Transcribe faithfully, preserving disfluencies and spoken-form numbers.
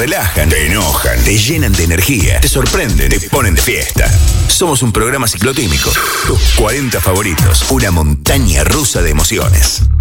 relajan, te enojan, te llenan de energía, te sorprenden, te ponen de fiesta. Somos un programa ciclotímico. Tus cuarenta favoritos, una montaña rusa de emociones.